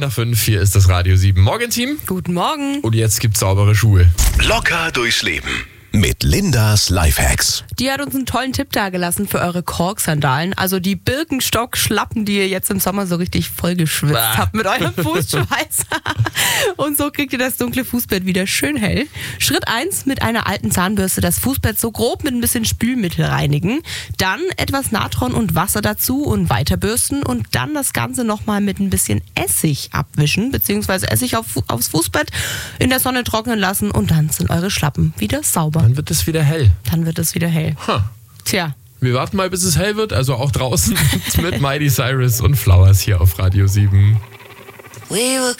nach 5, hier ist das Radio 7 Morgenteam. Guten Morgen. Und jetzt gibt's saubere Schuhe. Locker durchs Leben mit Lindas Lifehacks. Die hat uns einen tollen Tipp dagelassen für eure Kork-Sandalen. Also die Birkenstock-Schlappen, die ihr jetzt im Sommer so richtig vollgeschwitzt habt mit eurem Fußschweiß. Und so kriegt ihr das dunkle Fußbett wieder schön hell. Schritt 1, mit einer alten Zahnbürste das Fußbett so grob mit ein bisschen Spülmittel reinigen. Dann etwas Natron und Wasser dazu und weiterbürsten. Und dann das Ganze nochmal mit ein bisschen Essig abwischen, beziehungsweise Essig aufs Fußbett in der Sonne trocknen lassen. Und dann sind eure Schlappen wieder sauber. Dann wird es wieder hell. Tja. Wir warten mal, bis es hell wird, also auch draußen mit Miley Cyrus und Flowers hier auf Radio 7. We were